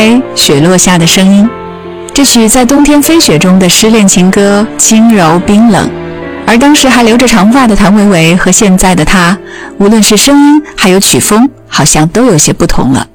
为《雪落下的声音》。这曲在冬天飞雪中的失恋情歌，轻柔冰冷。而当时还留着长发的谭维维和现在的她，无论是声音还有曲风，好像都有些不同了。